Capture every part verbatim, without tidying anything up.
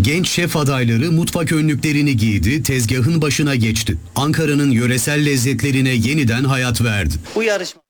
Genç şef adayları mutfak önlüklerini giydi, tezgahın başına geçti. Ankara'nın yöresel lezzetlerine yeniden hayat verdi. Bu yarışma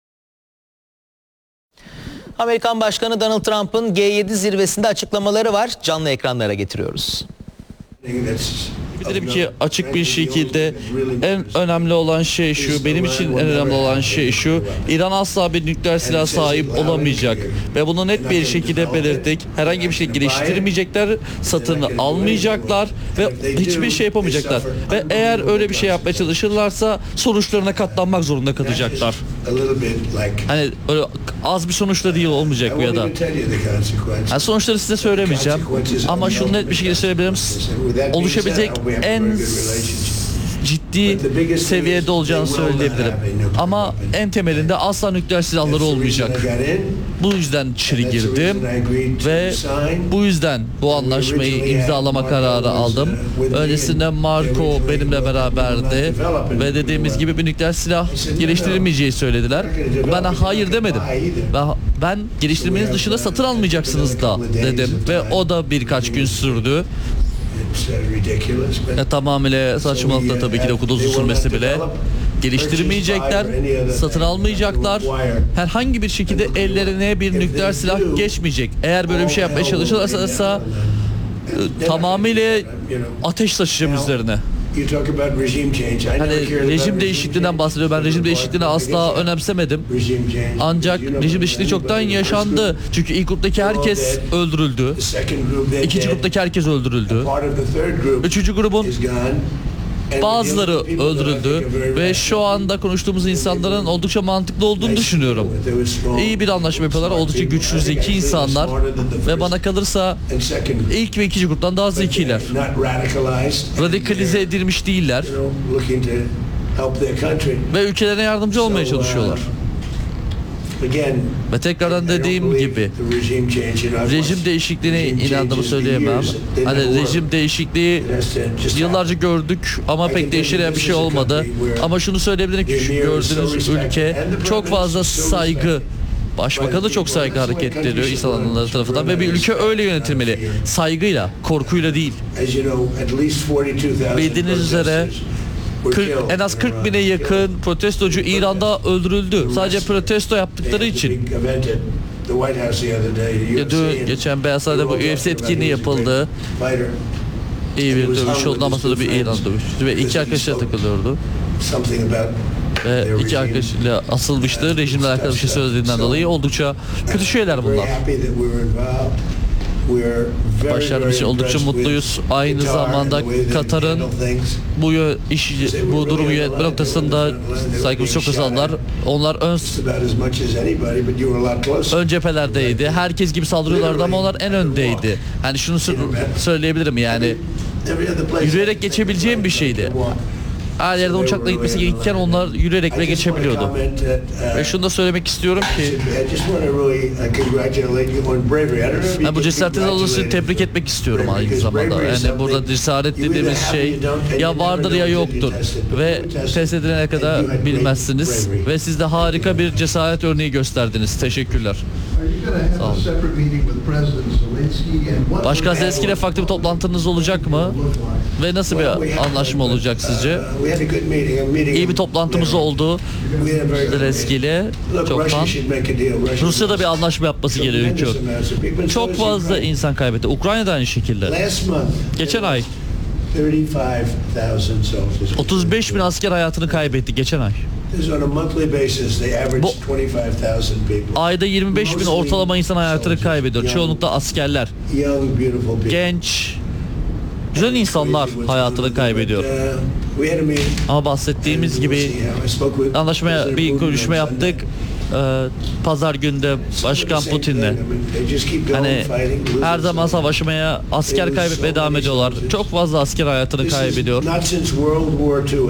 Amerikan Başkanı Donald Trump'ın G yedi zirvesinde açıklamaları var. Canlı ekranlara getiriyoruz. Bilirim ki açık bir şekilde en önemli olan şey şu, benim için en önemli olan şey şu, İran asla bir nükleer silah sahip olamayacak ve bunu net bir şekilde belirttik. Herhangi bir şey geliştirmeyecekler, satın almayacaklar ve hiçbir şey yapamayacaklar. Ve eğer öyle bir şey yapmaya çalışırlarsa sonuçlarına katlanmak zorunda kalacaklar. Hani öyle az bir sonuçta değil olmayacak bu ya da. Yani sonuçları size söylemeyeceğim ama şunu net bir şekilde söyleyebilirim. Oluşabilecek en ciddi seviyede olacağını söyleyebilirim. Ama en temelinde asla nükleer silahları olmayacak. Bu yüzden içeri girdim ve bu yüzden bu anlaşmayı imzalama kararı aldım. Öncesinde Marco benimle beraberdi ve dediğimiz gibi bir nükleer silah geliştirilmeyeceği söylediler. Ben hayır demedim. Ben, ben geliştirmenin dışında satın almayacaksınız da dedim ve o da birkaç gün sürdü. Ya, tamamıyla saçmalık da tabii ki de o kadar uzun sürmesi bile. Geliştirmeyecekler, satın almayacaklar. Herhangi bir şekilde ellerine bir nükleer silah geçmeyecek. Eğer böyle bir şey yapmaya çalışırlarsa e, tamamıyla ateş saçacağım üzerine. Hani rejim değişikliğinden bahsediyor. Ben rejim değişikliğini asla önemsemedim. Ancak rejim değişikliği çoktan yaşandı. Çünkü ilk gruptaki herkes öldürüldü. İkinci gruptaki herkes öldürüldü. Üçüncü grubun bazıları öldürüldü ve şu anda konuştuğumuz insanların oldukça mantıklı olduğunu düşünüyorum. İyi bir anlaşma yapıyorlar, oldukça güçlü, zeki insanlar ve bana kalırsa ilk ve ikinci gruptan daha zekiler. Radikalize edilmiş değiller ve ülkelerine yardımcı olmaya çalışıyorlar. Ve tekrardan dediğim gibi rejim değişikliğine inandığımı söyleyemem. Hani rejim değişikliği yıllarca gördük ama pek değişen bir şey olmadı. Ama şunu söyleyebilirim ki şu gördüğünüz ülke çok fazla saygı, Başbakanı da çok saygı hareketleri insanlar tarafından ve bir ülke öyle yönetilmeli. Saygıyla, korkuyla değil. Bildiğiniz üzere kırk, en az kırk bine yakın protestocu İran'da öldürüldü. Sadece protesto yaptıkları için. Dün geçen Beyaz Saray'da bu U F C etkinliği yapıldı. İyi bir dövüş oldu ama sonra bir İran dövüşçüsü ve iki arkadaşla takılıyordu. Ve iki arkadaşıyla asılmıştı. Rejimle alakalı bir şey söylediğinden dolayı oldukça kötü şeyler bunlar. Başardığımız için oldukça mutluyuz. Aynı zamanda Katar'ın bu iş, bu durumu yönetme noktasında saygımız çok azaldılar. Onlar ön, ön cephelerdeydi. Herkes gibi saldırıyorlardı ama onlar en öndeydi. Hani şunu söyleyebilirim yani. Yürüyerek geçebileceğim bir şeydi. Her yerden uçakla gitmesi gerekirken onlar yürüyerek bile geçebiliyordu. Ve şunu da söylemek istiyorum ki ben bu cesaretiniz dolayısıyla tebrik etmek istiyorum aynı zamanda. Yani burada cesaret dediğimiz şey ya vardır ya yoktur. Ve test edilene kadar bilmezsiniz. Ve siz de harika bir cesaret örneği gösterdiniz. Teşekkürler. Sağ olun. Başkan Zelenski ile farklı bir toplantınız olacak mı? Ve nasıl bir anlaşma olacak sizce? İyi bir toplantımız oldu Zelenski ile çoktan. Rusya'da bir anlaşma yapması gerekiyor. Çok fazla insan kaybetti. Ukrayna'da aynı şekilde. Geçen ay otuz beş bin asker hayatını kaybetti geçen ay. Bu ayda yirmi beş bin ortalama insan hayatını kaybediyor. Çoğunlukla askerler, genç, güzel insanlar hayatını kaybediyor. Ama bahsettiğimiz gibi anlaşmaya bir görüşme yaptık. Ee, Pazar günde Başkan Putin'le. Hani her zaman savaşmaya, asker kaybetmeye devam ediyorlar. Çok fazla asker hayatını kaybediyor.